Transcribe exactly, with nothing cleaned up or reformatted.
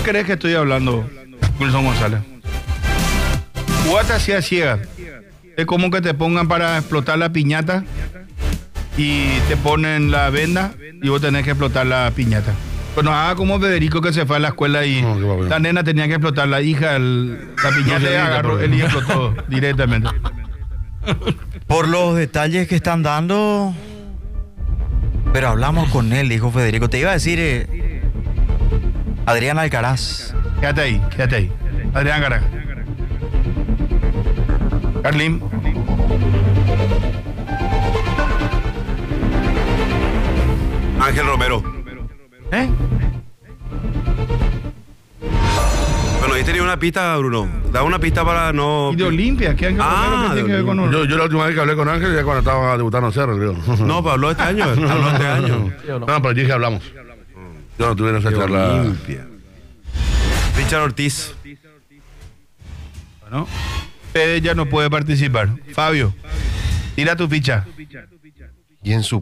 crees que estoy hablando, Wilson González? Jugate así a ciega. Es como que te pongan para explotar la piñata y te ponen la venda y vos tenés que explotar la piñata. Pues no haga como Federico, que se fue a la escuela y No, la nena tenía que explotar, la hija, el, la piñata, No y se agarró, grita, él y explotó directamente. Por los detalles que están dando. Pero hablamos con él, dijo Federico. Te iba a decir eh, Adrián Alcaraz. Quédate ahí, quédate ahí. Adrián Garaga. Carlín. Ángel Romero. ¿Eh? Bueno, ahí tenía una pista, Bruno. Da una pista para no. Y de Olimpia, ¿qué Ángel Ah, Romero que tiene que ver con de uno? Yo, yo la última vez que hablé con Ángel ya cuando estaba debutando en Cerro, creo. No, pero habló este año. Habló este año. No, pero yo dije hablamos. Yo no tuve esa charla. Olimpia. Richard Ortiz. Bueno, Fede ya no puede participar. Fabio, tira tu ficha. Y en su